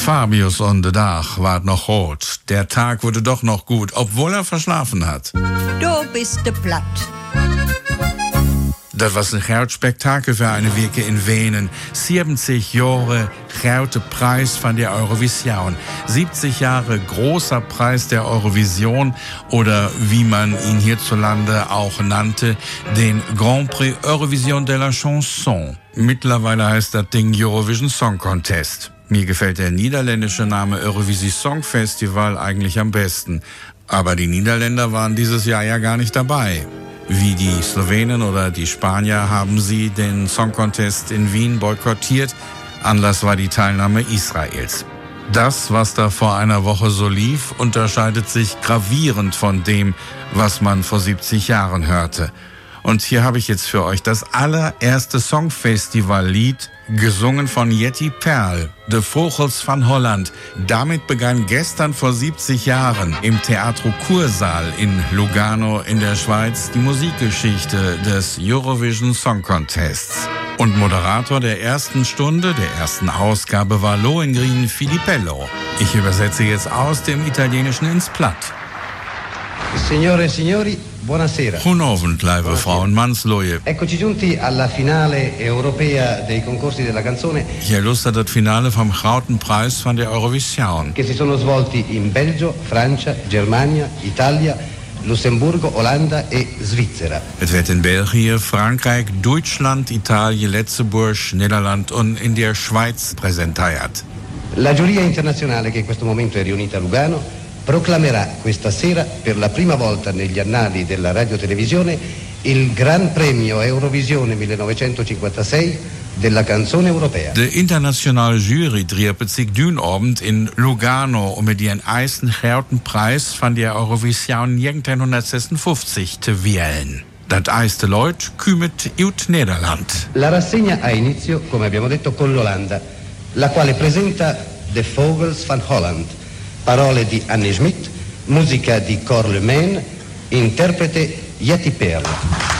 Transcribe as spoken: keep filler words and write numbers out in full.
Fabius on the Dach ward noch rot. Der Tag wurde doch noch gut, obwohl er verschlafen hat. Du bist de platt. Das war ein groot Spektakel für eine Woche in Wenen. siebzig Jahre großer Preis von der Eurovision. siebzig Jahre großer Preis der Eurovision oder wie man ihn hierzulande auch nannte, den Grand Prix Eurovision de la Chanson. Mittlerweile heißt das Ding Eurovision Song Contest. Mir gefällt der niederländische Name Eurovisie Song Festival eigentlich am besten. Aber die Niederländer waren dieses Jahr ja gar nicht dabei. Wie die Slowenen oder die Spanier haben sie den Song Contest in Wien boykottiert. Anlass war die Teilnahme Israels. Das, was da vor einer Woche so lief, unterscheidet sich gravierend von dem, was man vor siebzig Jahren hörte. Und hier habe ich jetzt für euch das allererste Songfestivallied, gesungen von Jetty Perl, De Vogels van Holland. Damit begann gestern vor siebzig Jahren im Teatro Kursaal in Lugano in der Schweiz die Musikgeschichte des Eurovision Song Contests. Und Moderator der ersten Stunde, der ersten Ausgabe war Lohengrin Filippello. Ich übersetze jetzt aus dem Italienischen ins Platt. Signore e signori, buonasera. Guten Abend, liebe Frauen, Mannsloje. Eccoci giunti alla finale europea dei concorsi della canzone. Hier lustert das Finale vom Grauten Preis von der Eurovision. Che si sono svolti in Belgio, Francia, Germania, Italia, Lussemburgo, Olanda e Svizzera. Es wird in Belgien, Frankreich, Deutschland, Italien, Lutzeburg, Nederland und in der Schweiz präsentiert. La giuria internazionale che in questo momento è riunita a Lugano proclamerà questa sera per la prima volta negli annali della radiotelevisione il Gran Premio Eurovisione millenovecentocinquantasei della canzone europea. De internationale Jury triebet sich dünabend in Lugano um mit ihren eisen großen Preis von der Eurovision neunzehnhundertsechsundfünfzig zu wählen. Das eiste Leut kümmert ut Nederland. La rassegna ha inizio, come abbiamo detto, con l'Olanda, la quale presenta De Vogels van Holland. Parole di Anne Schmidt, musica di Cor Le Main, interprete Jetty Perl.